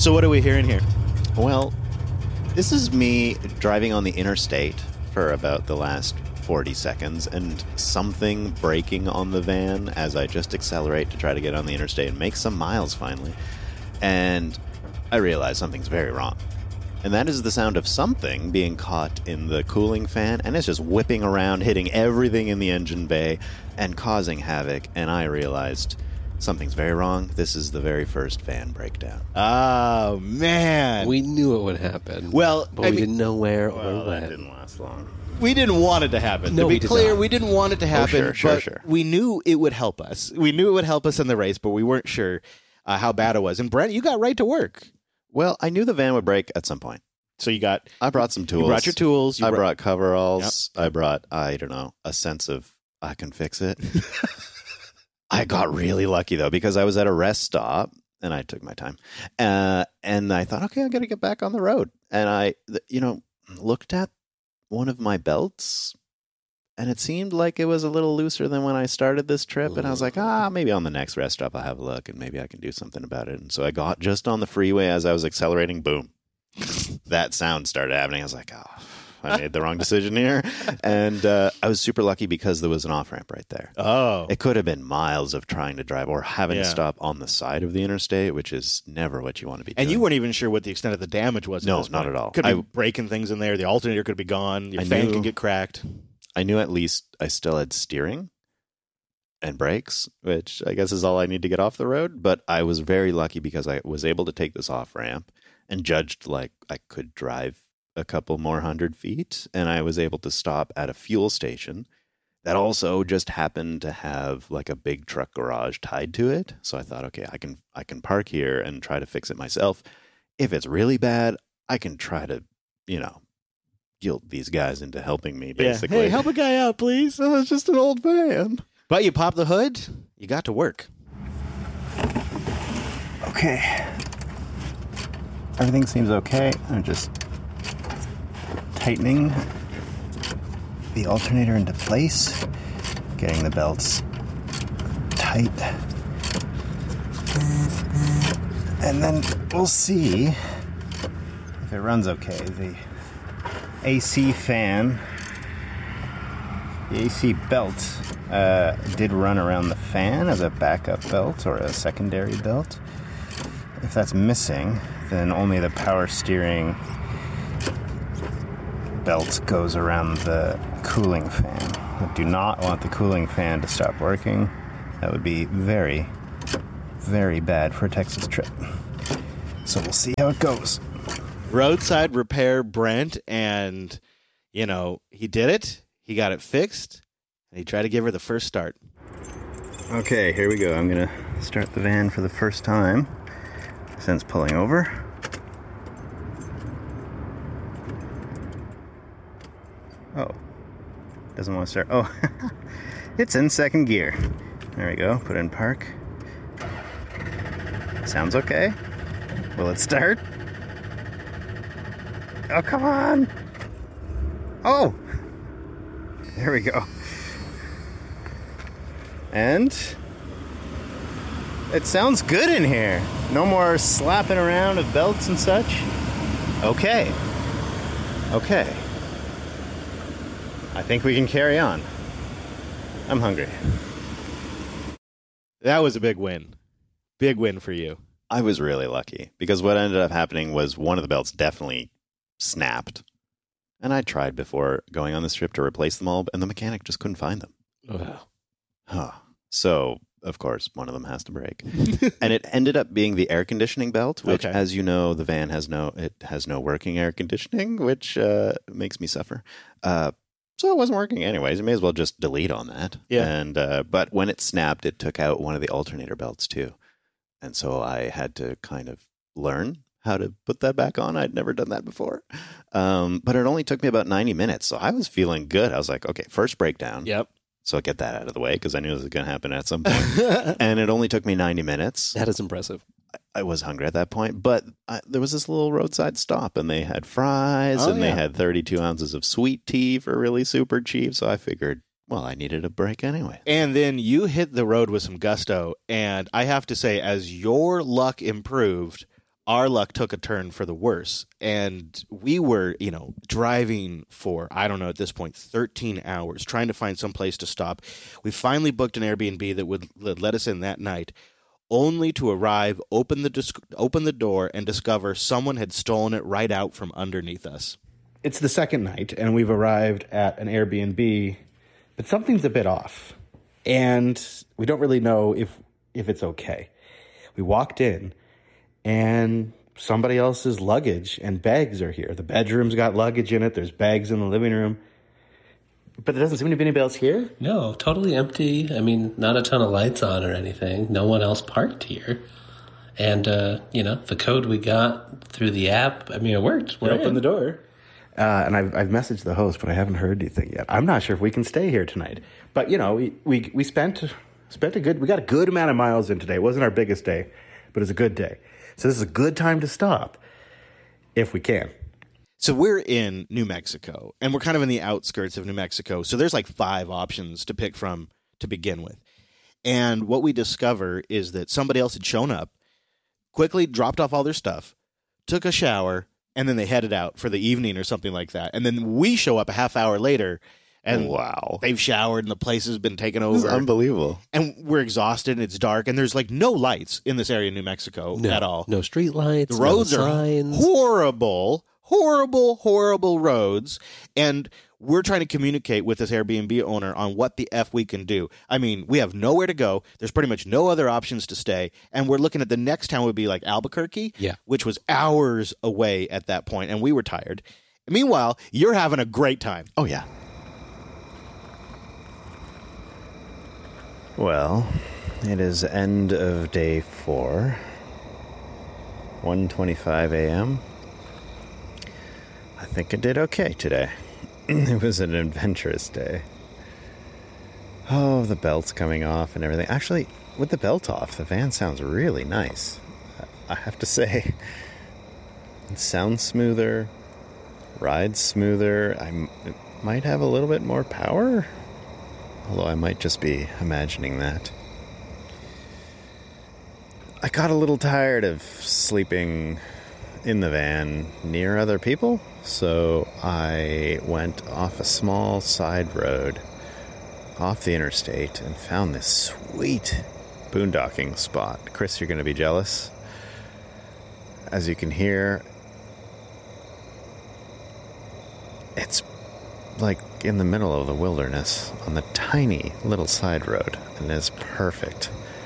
So what are we hearing here? Well, this is me driving on the interstate for about the last 40 seconds and something breaking on the van as I just accelerate to try to get on the interstate and make some miles finally. And I realize something's very wrong. And that is the sound of something being caught in the cooling fan, and it's just whipping around, hitting everything in the engine bay and causing havoc. And I realized something's very wrong. This is the very first van breakdown. Oh, man. We knew it would happen. Well, but we didn't know where or when. That didn't last long. We didn't want it to happen. No, to be we did clear, not. we didn't want it to happen. Sure. We knew it would help us. We knew it would help us in the race, but we weren't sure how bad it was. And Brent, you got right to work. Well, I knew the van would break at some point. So I brought some tools. You brought your tools. I brought coveralls. Yep. I brought, I don't know, a sense of I can fix it. I got really lucky, though, because I was at a rest stop, and I took my time. And I thought, okay, I got to get back on the road. And I, looked at one of my belts, and it seemed like it was a little looser than when I started this trip. And I was like, maybe on the next rest stop I'll have a look, and maybe I can do something about it. And so I got just on the freeway as I was accelerating, boom. That sound started happening. I was like, I made the wrong decision here. And I was super lucky because there was an off-ramp right there. Oh. It could have been miles of trying to drive or having to stop on the side of the interstate, which is never what you want to be doing. And you weren't even sure what the extent of the damage was. No, not at all. Could be breaking things in there. The alternator could be gone. Your fan could get cracked. I knew at least I still had steering and brakes, which I guess is all I need to get off the road. But I was very lucky because I was able to take this off-ramp and judged like I could drive a couple more 100 feet, and I was able to stop at a fuel station that also just happened to have like a big truck garage tied to it. So I thought, okay, I can park here and try to fix it myself. If it's really bad, I can try to, guilt these guys into helping me, basically. Hey, help a guy out, please. Oh, it's just an old van. But you pop the hood, you got to work. Okay. Everything seems okay. I'm just tightening the alternator into place, getting the belts tight, and then we'll see if it runs okay. The AC fan, the AC belt did run around the fan as a backup belt or a secondary belt. If that's missing, then only the power steering belt goes around the cooling fan. I do not want the cooling fan to stop working. That would be very, very bad for a Texas trip. So we'll see how it goes. Roadside repair Brent, and, he did it. He got it fixed, and he tried to give her the first start. Okay, here we go. I'm going to start the van for the first time since pulling over. Oh, doesn't want to start. Oh, it's in second gear. There we go. Put it in park. Sounds okay. Will it start? Oh, come on. Oh, there we go. And it sounds good in here. No more slapping around of belts and such. Okay. I think we can carry on. I'm hungry. That was a big win. Big win for you. I was really lucky because what ended up happening was one of the belts definitely snapped. And I tried before going on this trip to replace them all, and the mechanic just couldn't find them. Wow. So, of course, one of them has to break. And it ended up being the air conditioning belt, which, as you know, the van has no working air conditioning, which makes me suffer. So it wasn't working anyways. You may as well just delete on that. Yeah. And but when it snapped, it took out one of the alternator belts too. And so I had to kind of learn how to put that back on. I'd never done that before. But it only took me about 90 minutes. So I was feeling good. I was like, okay, first breakdown. Yep. So I get that out of the way because I knew this was going to happen at some point. And it only took me 90 minutes. That is impressive. I was hungry at that point, but there was this little roadside stop, and they had fries, they had 32 ounces of sweet tea for really super cheap. So I figured, well, I needed a break anyway. And then you hit the road with some gusto, and I have to say, as your luck improved, our luck took a turn for the worse. And we were, driving for, I don't know, at this point, 13 hours, trying to find some place to stop. We finally booked an Airbnb that would let us in that night, only to arrive, open the door, and discover someone had stolen it right out from underneath us. It's the second night, and we've arrived at an Airbnb, but something's a bit off. And we don't really know if it's okay. We walked in, and somebody else's luggage and bags are here. The bedroom's got luggage in it. There's bags in the living room. But there doesn't seem to be anybody else here? No, totally empty. I mean, not a ton of lights on or anything. No one else parked here. And, the code we got through the app, I mean, it worked. We opened the door. And I've messaged the host, but I haven't heard anything yet. I'm not sure if we can stay here tonight. But, we got a good amount of miles in today. It wasn't our biggest day, but it was a good day. So this is a good time to stop if we can. So we're in New Mexico, and we're kind of in the outskirts of New Mexico. So there's like 5 options to pick from to begin with. And what we discover is that somebody else had shown up, quickly dropped off all their stuff, took a shower, and then they headed out for the evening or something like that. And then we show up a half hour later, and wow, they've showered, and the place has been taken over. This is unbelievable. And we're exhausted, and it's dark, and there's like no lights in this area of New Mexico at all. No street lights, the roads no are signs. Horrible roads. And we're trying to communicate with this Airbnb owner on what the F we can do. I mean, we have nowhere to go. There's pretty much no other options to stay. And we're looking at the next town would be like Albuquerque, which was hours away at that point, and we were tired. Meanwhile, you're having a great time. Oh, yeah. Well, it is end of day 4, 1:25 a.m. I think I did okay today. It was an adventurous day. Oh, the belt's coming off and everything. Actually, with the belt off, the van sounds really nice. I have to say, it sounds smoother, rides smoother. It might have a little bit more power, although I might just be imagining that. I got a little tired of sleeping in the van near other people, so I went off a small side road off the interstate and found this sweet boondocking spot. Chris, you're going to be jealous. As you can hear, it's like in the middle of the wilderness on the tiny little side road, and it's perfect.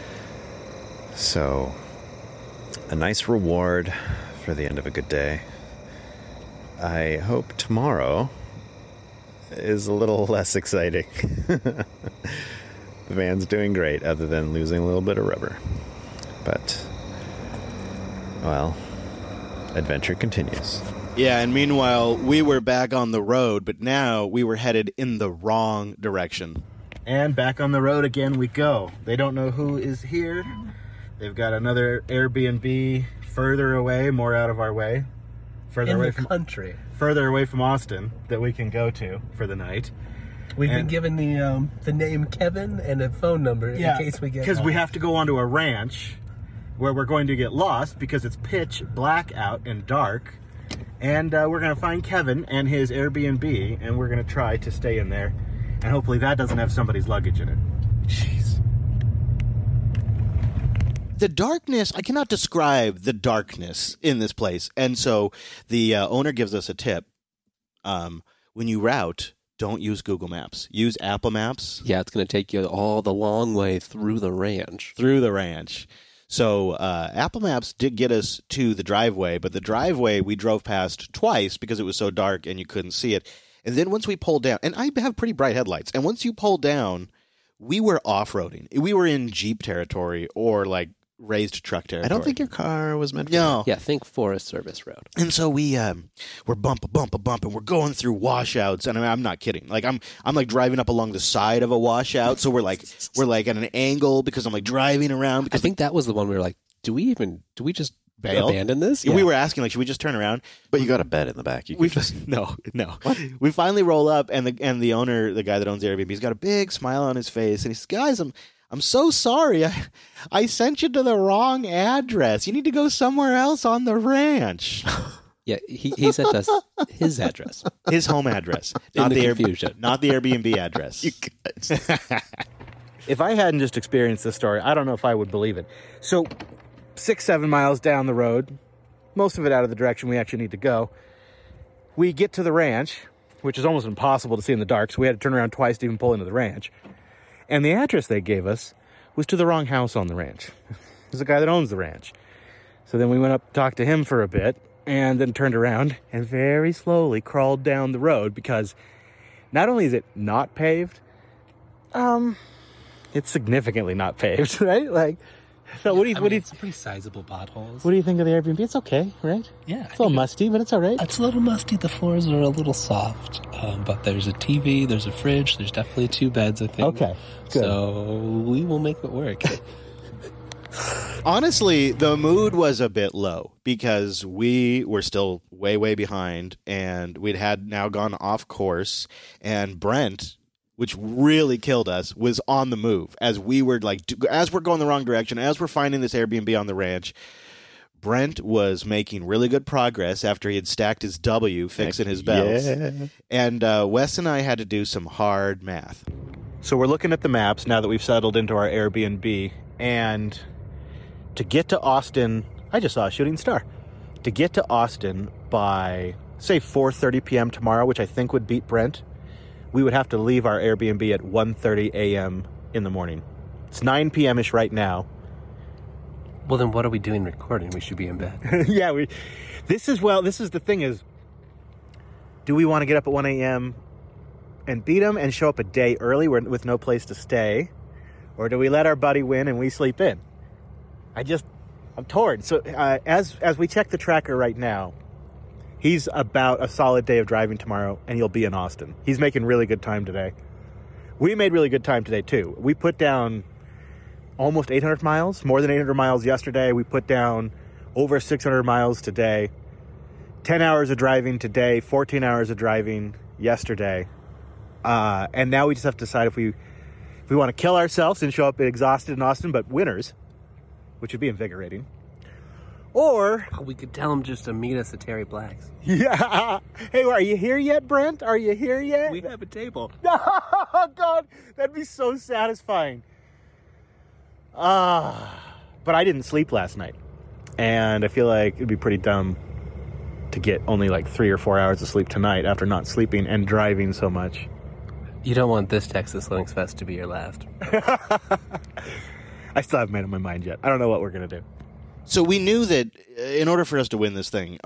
So, a nice reward for the end of a good day. I hope tomorrow is a little less exciting. The van's doing great, other than losing a little bit of rubber. But, well, adventure continues. Yeah, and meanwhile, we were back on the road, but now we were headed in the wrong direction. And back on the road again we go. They don't know who is here. They've got another Airbnb further away, more out of our way. Further away from country. Further away from Austin that we can go to for the night. We've been given the name Kevin and a phone number in case we get lost. Because we have to go onto a ranch where we're going to get lost because it's pitch black out and dark. And we're going to find Kevin and his Airbnb, and we're going to try to stay in there. And hopefully that doesn't have somebody's luggage in it. Jeez. The darkness, I cannot describe the darkness in this place. And so the owner gives us a tip. When you route, don't use Google Maps. Use Apple Maps. Yeah, it's going to take you all the long way through the ranch. So Apple Maps did get us to the driveway, but the driveway we drove past twice because it was so dark and you couldn't see it. And then once we pulled down, and I have pretty bright headlights, and once you pull down, we were off-roading. We were in Jeep territory or like raised truck territory. I don't think your car was meant for No. Yeah, think Forest Service Road. And so we're bump, and we're going through washouts, and I'm not kidding. Like I'm like driving up along the side of a washout, so we're like at an angle because I'm like driving around. Because I think that was the one we were like, do we just bail? Abandon this? Yeah. We were asking, like, should we just turn around? But you got a bed in the back. You We could just... no. What? We finally roll up, and the owner, the guy that owns the Airbnb, he's got a big smile on his face, and he says, "Guys, I'm so sorry. I sent you to the wrong address. You need to go somewhere else on the ranch. Yeah, he sent us his address. His home address. Not the confusion. Not the Airbnb address. You guys. If I hadn't just experienced this story, I don't know if I would believe it. So 6-7 miles down the road, most of it out of the direction we actually need to go, we get to the ranch, which is almost impossible to see in the dark, so we had to turn around twice to even pull into the ranch. And the address they gave us was to the wrong house on the ranch. There's a guy that owns the ranch. So then we went up to talk to him for a bit, and then turned around and very slowly crawled down the road, because not only is it not paved, it's significantly not paved, right? Like, so what do you it's pretty sizable potholes. what do you think of the Airbnb? It's okay, right? Yeah, It's a little musty, but it's all right. It's a little musty. The floors are a little soft, but there's a TV, there's a fridge, there's definitely 2 beds, I think. Okay, good. So we will make it work. Honestly, the mood was a bit low because we were still way, way behind, and we'd had now gone off course, and Brent, which really killed us, was on the move as we were as we're going the wrong direction, as we're finding this Airbnb on the ranch. Brent was making really good progress after he had stacked his W, fixing his belts. Yeah. And Wes and I had to do some hard math. So we're looking at the maps now that we've settled into our Airbnb, and to get to Austin, I just saw a shooting star. To get to Austin by, say, 4:30 p.m. tomorrow, which I think would beat Brent, we would have to leave our Airbnb at 1:30 a.m. in the morning. It's 9 p.m.-ish right now. Well, then what are we doing recording? We should be in bed. Yeah, this is the thing is, do we want to get up at 1 a.m. and beat them and show up a day early with no place to stay? Or do we let our buddy win and we sleep in? I'm torn. So as we check the tracker right now, he's about a solid day of driving tomorrow, and he'll be in Austin. He's making really good time today. We made really good time today, too. We put down almost 800 miles, more than 800 miles yesterday. We put down over 600 miles today. 10 hours of driving today, 14 hours of driving yesterday. And now we just have to decide if we want to kill ourselves and show up exhausted in Austin, but winners, which would be invigorating. Or We could tell him just to meet us at Terry Black's. yeah. Hey, are you here yet, Brent? Are you here yet? We have a table. Oh, God, that'd be so satisfying. But I didn't sleep last night, and I feel like it'd be pretty dumb to get only like 3 or 4 hours of sleep tonight after not sleeping and driving so much. You don't want this Texas Links Fest to be your last. I still haven't made up my mind yet. I don't know what we're going to do. So we knew that in order for us to win this thing,